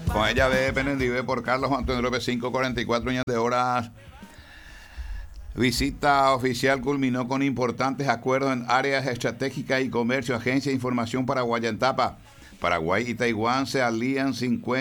Con ella de Penendive por Carlos Antonio López, 5:44 años de horas. Visita oficial culminó con importantes acuerdos en áreas estratégicas y comercio. Agencia de Información Paraguaya en Tapa. Paraguay y Taiwán se alían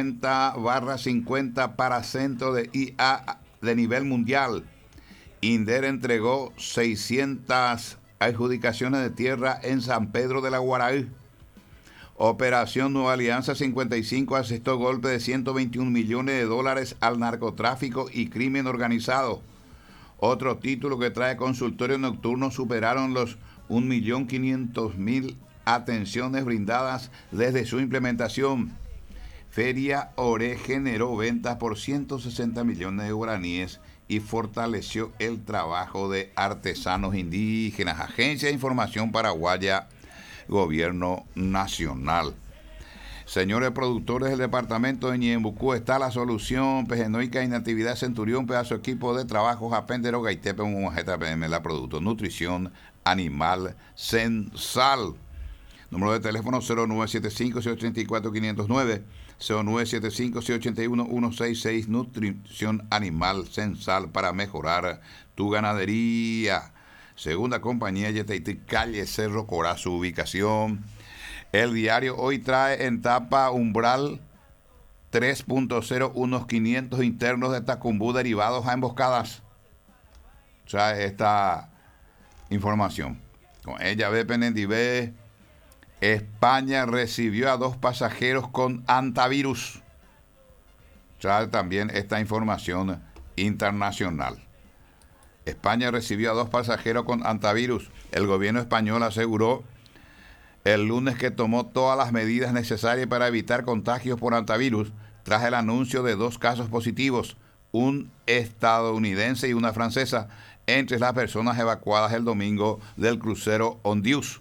50/50 para centro de IA de nivel mundial. INDER entregó 600 adjudicaciones de tierra en San Pedro de la Guaraí. Operación Nueva Alianza 55 asestó golpe de $121 millones al narcotráfico y crimen organizado. Otro título que trae consultorios nocturnos superaron los 1.500.000 atenciones brindadas desde su implementación. Feria Ore generó ventas por 160 millones de guaraníes y fortaleció el trabajo de artesanos indígenas. Agencia de Información Paraguaya, Gobierno Nacional. Señores productores del departamento de Ñembucú, está la solución. Pejenoica y Natividad Centurión, pedazo equipo de trabajo, Japendero, Gaitepe, Mujeta, PM, la producto, nutrición animal, Sensal. Número de teléfono 0975-684-509, 0975-681-166, nutrición animal, Sensal, para mejorar tu ganadería. Segunda compañía, Yeteití, calle Cerro Corá, su ubicación. El diario hoy trae en tapa umbral 3.0, unos 500 internos de Tacumbú derivados a emboscadas. Trae esta información. Con ella ve Penendivé. España recibió a 2 pasajeros con antivirus. Trae también esta información internacional. España recibió a 2 pasajeros con antivirus. El gobierno español aseguró el lunes que tomó todas las medidas necesarias para evitar contagios por antivirus tras el anuncio de 2 casos positivos, un estadounidense y una francesa, entre las personas evacuadas el domingo del crucero Ondius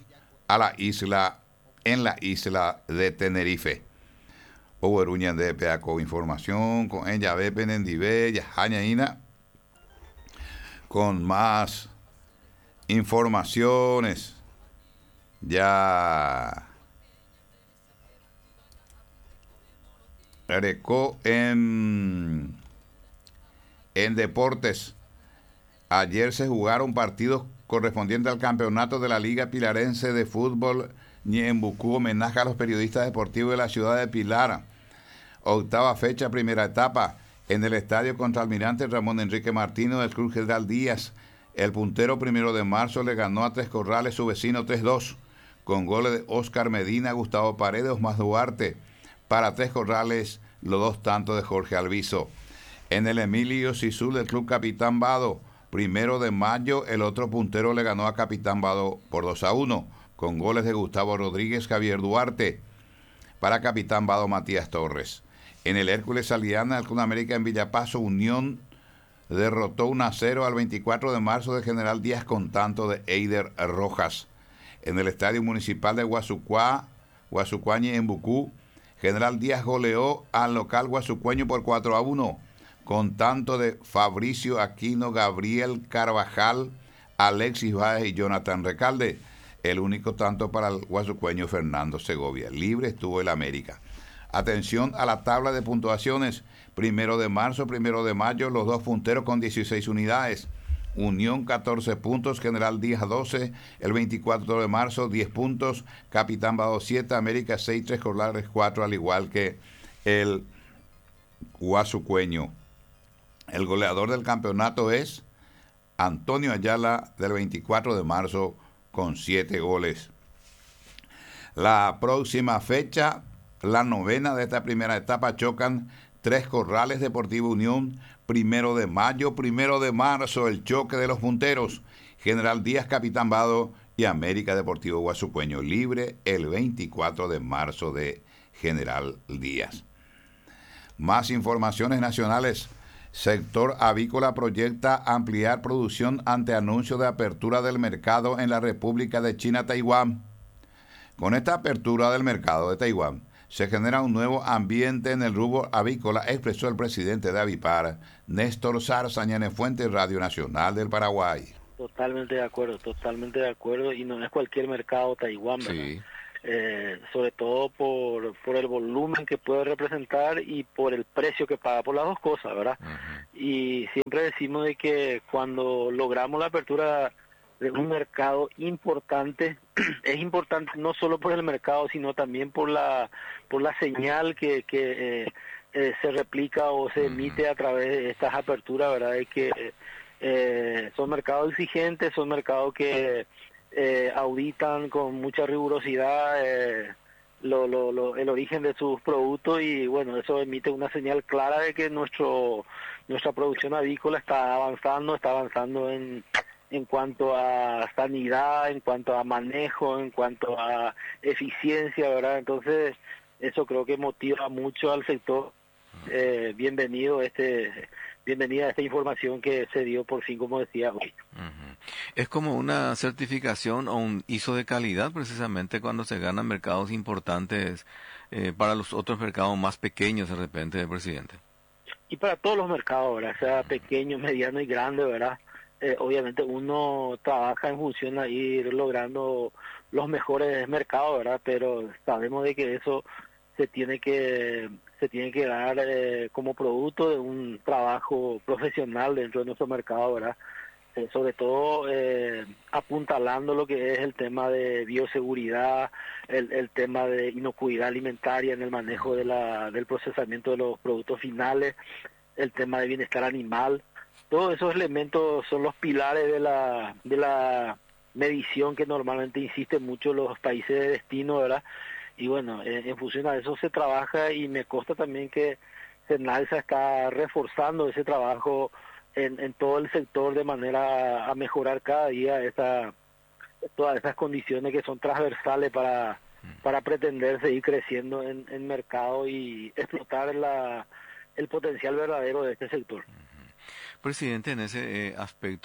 en la isla de Tenerife. Oberuñan de Peaco información con ella ve Penendivé, Yajañaína, con más informaciones. Ya recó en deportes. Ayer se jugaron partidos correspondientes al campeonato de la Liga Pilarense de Fútbol Ñembucú, homenaje a los periodistas deportivos de la ciudad de Pilar. Octava fecha, primera etapa, en el estadio contra Almirante Ramón Enrique Martínez del Club General Díaz. El puntero 1 de marzo le ganó a Tres Corrales, su vecino, 3-2, con goles de Oscar Medina, Gustavo Paredes, Osmar Duarte. Para Tres Corrales, los 2 tantos de Jorge Alviso. En el Emilio Sisul del Club Capitán Vado, 1 de mayo, el otro puntero le ganó a Capitán Vado por 2-1, con goles de Gustavo Rodríguez, Javier Duarte. Para Capitán Vado, Matías Torres. En el Hércules Aliana, el Club América en Villapaso, Unión derrotó 1-0 al 24 de marzo de General Díaz con tanto de Eider Rojas. En el Estadio Municipal de Guasucuañe en Bucú, General Díaz goleó al local guasucueño por 4-1, con tanto de Fabricio Aquino, Gabriel Carvajal, Alexis Báez y Jonathan Recalde. El único tanto para el guasucueño Fernando Segovia. Libre estuvo el América. Atención a la tabla de puntuaciones. 1 de marzo, 1 de mayo, los 2 punteros con 16 unidades. Unión 14 puntos, General Díaz 12, el 24 de marzo 10 puntos, Capitán Vado 7, América 6, Tres Corrales 4, al igual que el guasucueño. El goleador del campeonato es Antonio Ayala, del 24 de marzo, con 7 goles. La próxima fecha, la novena de esta primera etapa, chocan Tres Corrales, Deportivo Unión, 1 de mayo, 1 de marzo, el choque de los punteros, General Díaz, Capitán Vado y América Deportivo Guasucueño. Libre el 24 de marzo de General Díaz. Más informaciones nacionales. Sector avícola proyecta ampliar producción ante anuncio de apertura del mercado en la República de China, Taiwán. Con esta apertura del mercado de Taiwán, se genera un nuevo ambiente en el rubro avícola, expresó el presidente de Avipar, Néstor Zarza, en Fuente Radio Nacional del Paraguay. Totalmente de acuerdo, y no es cualquier mercado Taiwán, ¿verdad? Sí. sobre todo por el volumen que puede representar y por el precio que paga por las dos cosas, ¿verdad? Ujú. Y siempre decimos de que cuando logramos la apertura de un mercado importante, es importante no solo por el mercado, sino también por la señal que se replica o se Ujú. emite a través de estas aperturas, ¿verdad? Es que son mercados exigentes, son mercados que auditan con mucha rigurosidad el origen de sus productos y bueno, eso emite una señal clara de que nuestra producción avícola está avanzando en cuanto a sanidad, en cuanto a manejo, en cuanto a eficiencia, ¿verdad? Entonces, eso creo que motiva mucho al sector. Bienvenida esta información que se dio por fin, como decía hoy. Ujú. Es como una certificación o un ISO de calidad precisamente cuando se ganan mercados importantes para los otros mercados más pequeños de repente, presidente. Y para todos los mercados, ¿verdad? Sea pequeño, mediano y grande, ¿verdad? Obviamente uno trabaja en función a ir logrando los mejores mercados, ¿verdad? Pero sabemos de que eso se tiene que se tiene que dar como producto de un trabajo profesional dentro de nuestro mercado, ¿verdad? Sobre todo apuntalando lo que es el tema de bioseguridad, el tema de inocuidad alimentaria en el manejo del procesamiento de los productos finales, el tema de bienestar animal. Todos esos elementos son los pilares de la medición que normalmente insisten mucho los países de destino, ¿verdad? Y bueno, en función a eso se trabaja y me consta también que Senalsa está reforzando ese trabajo en todo el sector de manera a mejorar cada día todas esas condiciones que son transversales para pretender seguir creciendo en mercado y explotar el potencial verdadero de este sector. Presidente, en ese aspecto